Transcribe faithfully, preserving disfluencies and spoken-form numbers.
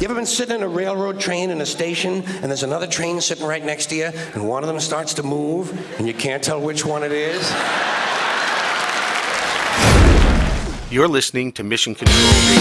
You ever been sitting in a railroad train in a station, and there's another train sitting right next to you, and one of them starts to move, and you can't tell which one it is? You're listening to Mission Control Radio.